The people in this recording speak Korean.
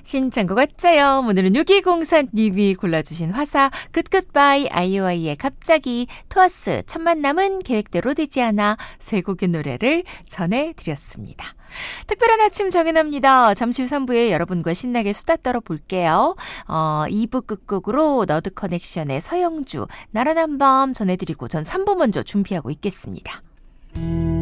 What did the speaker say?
신청곡 왔자요. 오늘은 6204님이 골라주신 화사 굿굿바이 아이오아이의 갑자기 토아스 첫 만남은 계획대로 되지 않아 세 곡의 노래를 전해드렸습니다. 특별한 아침 정연아입니다. 잠시 후 3부에 여러분과 신나게 수다 떨어볼게요. 2부 끝곡으로 너드 커넥션의 서영주 나른한 밤 전해드리고 전 3부 먼저 준비하고 있겠습니다.